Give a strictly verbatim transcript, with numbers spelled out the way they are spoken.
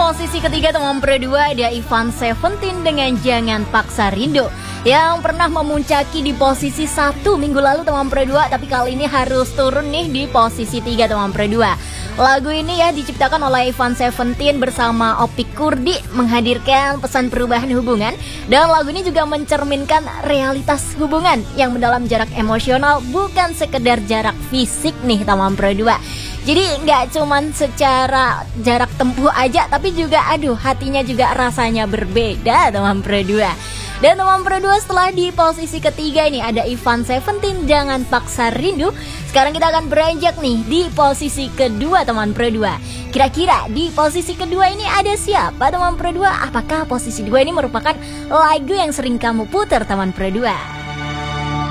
posisi ketiga teman pro dua ada Ivan Seventeen dengan Jangan Paksa Rindu, yang pernah memuncaki di posisi satu minggu lalu teman pro dua, tapi kali ini harus turun nih di posisi tiga teman pro dua. Lagu ini ya diciptakan oleh Ivan Seventeen bersama Opik Kurdi, menghadirkan pesan perubahan hubungan, dan lagu ini juga mencerminkan realitas hubungan yang mendalam jarak emosional, bukan sekedar jarak fisik nih teman pro dua. Jadi nggak cuman secara jarak tempuh aja, tapi juga aduh hatinya juga rasanya berbeda teman pro dua. Dan teman pro dua setelah di posisi ketiga ini ada Ivan Seventeen Jangan Paksa Rindu. Sekarang kita akan beranjak nih di posisi kedua teman pro dua. Kira-kira di posisi kedua ini ada siapa teman pro dua? Apakah posisi dua ini merupakan lagu yang sering kamu putar teman pro dua?